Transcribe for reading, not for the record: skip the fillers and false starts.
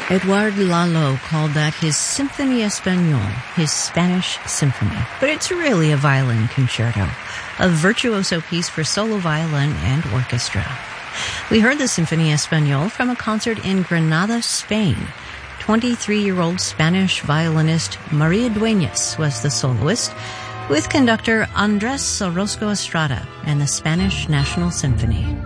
Eduard Lalo called that his Symphonie Espagnole, his Spanish symphony. But it's really a violin concerto, a virtuoso piece for solo violin and orchestra. We heard the Symphonie Espagnole from a concert in Granada, Spain. 23-year-old Spanish violinist Maria Dueñas was the soloist, with conductor Andrés Orozco Estrada and the Spanish National Symphony.